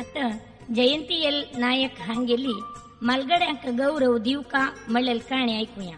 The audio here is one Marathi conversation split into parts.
आता जयंती एल नायक हांगेली मालगड्यांक गौरव दिवका म्हणलेल काणी ऐकूया.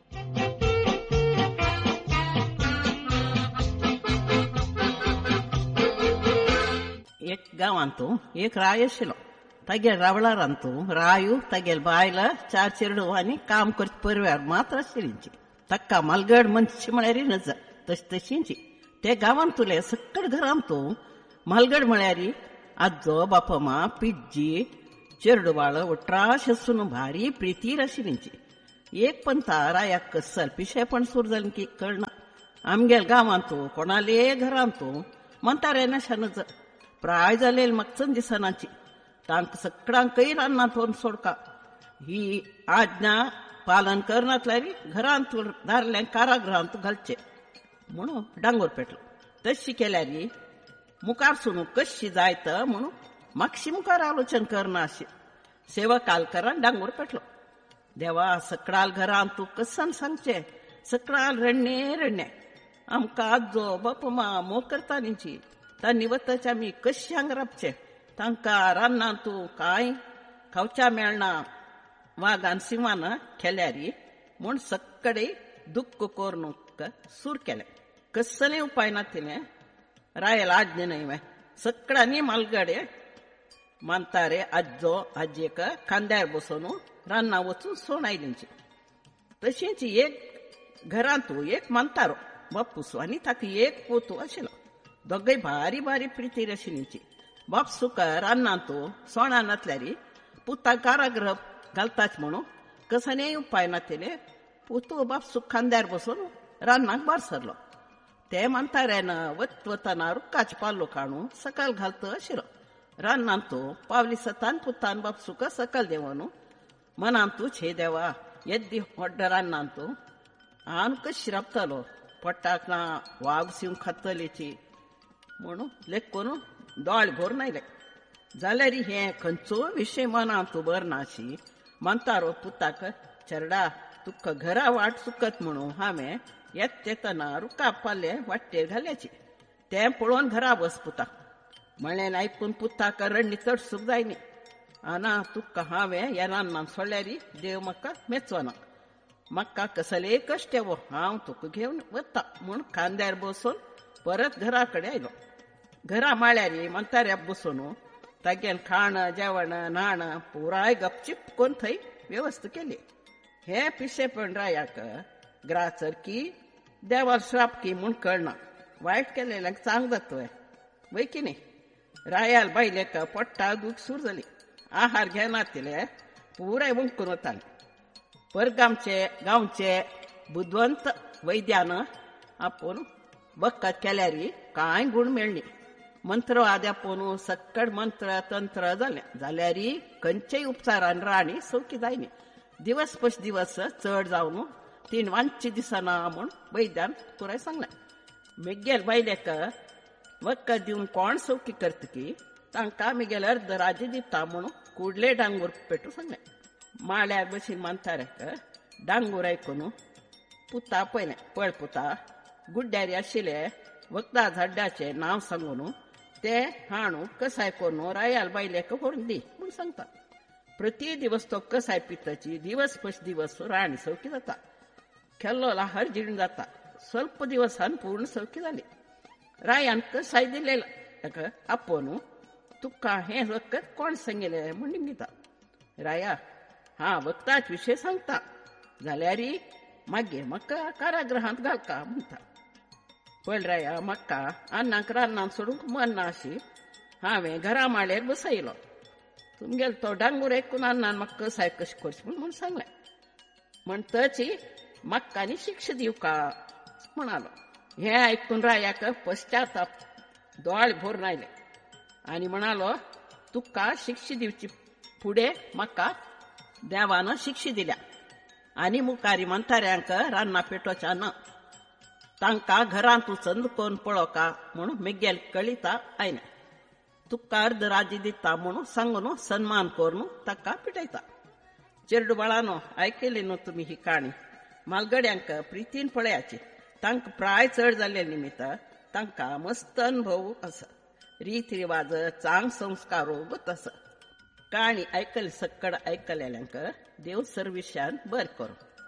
एक गावांतू एक राय आशिल्लो. तागेल रावळारांतू रायू तागेल बायला चार चिरडवांनी काम करच परव्यार मात्र आशिल्लींची. ताका मालगड मनशी म्हळ्यार नजर तशींची. ते गांवांतुले सक्कड घरांतू मालगड म्हळ्यार आजो बापमा पिज्जी चिरडवाळ उट्राश असून भारी प्रितीर आशिल्लींची. एक पंता रायाक कसल पिशेपण सूर जालें की कळना. आमगेल गांवांतू कोणाले घरांतू म्हणटारे नाशा नजर प्राय जालेली म्हाका दिसनाची. तांकां सगळ्यांकय रान्नां तोंड सोडका. ही आज्ञा पालन करनातल्यार घरांत दारल्यांक कारागृहांत घालचे म्हणून डांगोर पेटलो. तशी केल्यार मुखार सुनू कशी जायत म्हणून मागशी मुखार आलोचन करना अशी सेवकालकारान डांगोर पेटलो. देवा सकळाल घरांत तूं कसन सांगचे. सकळाल रडणे रडणे आमकां आजो बापमा मोग करता न्ही. तांनी वतच आमी कशी हांगा राबचे. तांकां रान्नां तूं कांय खावच्या मेळना. वागान सिंवान केल्यार म्हूण सक्कडे दुख्ख कोरनूक सूर केले. कसले उपाय नातिले रायल आज्ञे न्हय. सक्कडांनी मालगडे मानतारे आजो आजेक खांद्यार बसून रान्नां वचून सोण आयलींची. तशींच एक घरांतू एक मानतारो बापूसू आनी ताका एक पोतू आशिल्लो. दोगय भारी भारी प्रितीर आशिल्लींची. बापसूक रान्नांतू सोणां नातल्यार पुताक कारागृह घालताच म्हणून कसलेय उपाय नातिले. पुतू बापसूक खांद्यार बसून रान्नाक भायर सरलो. ते मानताऱ्यान वत वतना रुक्काचे पालो काडून सकल घालत आशिल्लो. रान्नांतू पावली सतान पुतान बापसूक सकल देवून मनांतू छे देवा येद्दी व्हड्ड रान्नांतू हांव कशी राबतलो. पोट्टाक ना वाग सिंव खातलेची म्हणून लेखून दोळ भोर नायले. जाल्यार हे खंयचो विशय मनांतू बर नाशी. म्हणतारो पुताक चेरडा तुका घरा वाट चुकत म्हणून हांवें येत तेतना रुका पाले वाटेर घाल्याची. तें पळोवन घरा बस पुता म्हणलें आयकून पुताक रडणी तडसूक जायनी. आना तुका हांवें ह्या रान्नांत सोडल्यार देव म्हाका मेचना. म्हाका कसले कश्ट येवो हांव तुका घेवन वता म्हूण खांद्यार बसून परत घरा कडेन आयलो. घरा माळ्यार म्हणताऱ्या बसून तागेल खाण जेवण न्हाण पुराय गपचीप कोन्न थंय वेवस्था केली. हे पिशेपण रायाक ग्राचर की देवाल श्राप की म्हूण कळना. वायट केलेल्यांक चांग जातोय वय की न्ही. रायाल बायलेक पोट्टा दूख सूर जाली. आहार घेनातिले पुराय वंकून वताले. परगामचे गांवचे बुद्धवंत वैद्यान आपूण बक्कत केल्यार कांय गुण मेळ्ळी. मंत्र आद्यापून सक्कड मंत्र तंत्र जाल्यार खंयचेय उपचारान राणी सौखी जायनी. दिवस पश दिवस चड जावन 3 वांची दिसना म्हूण वैद्यान पुराय सांगलें. मेगेल बायलेक वखद दिवन कोण सौखी करतकी तांकां मेगेल अर्ध राज्य दिता म्हूण कुडले डांगूर पेटू सांगलें. माळ्यार बशीन मानताऱ्याक डांगूर आयकून पुता पयलें पळ पुता गुड्ड्यारी आशिल्ले वखदा झाड्डाचें नांव सांगून ते हाणू कसाय करून रायाल बायलेक व्हरून दी म्हूण सांगता. प्रती दिवस तो कसाय पिताची दिवस पश दिवस राणी सौखी जाता. केल्लो लाहर जिण जाता. स्वल्प दिवसान पूर्ण सौखी जाली. रायान कसाय दिलेला आपूण तुका हें वखद कोण सांगिल्लें म्हूण निंगिता. राया हा वखदाच विशय सांगता जाल्यार मागीर म्हाका कारागृहांत घालका म्हणटा. पळय राया म्हाका अन्नाक रान्नांत सोडूंक मन ना अशी हांवें घरा माळ्यार बसयलो. तुमगेलो तो डांगूर आयकून अन्नान म्हाका कसाय कशी करची म्हूण सांगलें. म्हणटच म्हाका आनी शिक्षा दिवका म्हणालो. हें आयकून रायाक पश्चाताप दोळ भोर आयले आनी म्हणालो तुका शिक्षा दिवची फुडें म्हाका देवान शिक्षा दिल्या आनी मुखारी म्हणताऱ्यांक रान्नां पेटोवच्या ना. तांकां घरांत वचून कोण पळोवका म्हूण मेगेल कळिता आयलें. तुका अर्ध राज्य दिता म्हणून सांगून सन्मान करून ताका पिटयता. चिरडुबाळानो आयकली न्हू तुमी ही काणी. मालगड्यांक प्रितीन पळयाची. तांकां प्राय चड जाल्ले निमित्त तांकां मस्त अनुभव आसा. रीती रिवाज चांग संस्कारो तस काणी ऐकल सक्कड ऐकलेल्यांक देव सर्विशान बर करो.